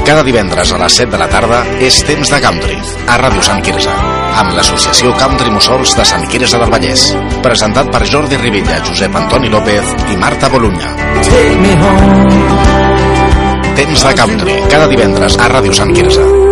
Cada divendres a les 7 de la tarda és Temps de Country, a Ràdio Sant Quirze, amb l'associació Country Mussols de Sant Quirze del Vallès, presentat per Jordi Rivilla, Josep Antoni López i Marta Bolunya. Temps de Country, cada divendres a Ràdio Sant Quirze.